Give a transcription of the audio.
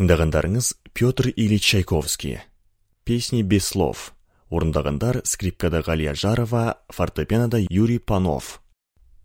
Тыңдағандарыңыз Петр Ильич Чайковский. Песни без слов. Орындағандар скрипкада Галия Жарова, фортепианода Юрий Панов.